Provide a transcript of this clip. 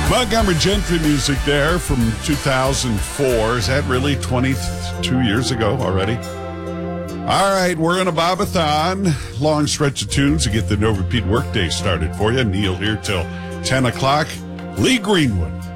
Montgomery Gentry music there from 2004. Is that really 22 years ago already? All right, we're in a Bobathon. Long stretch of tunes to get the No Repeat Workday started for you. Neil here till 10 o'clock. Lee Greenwood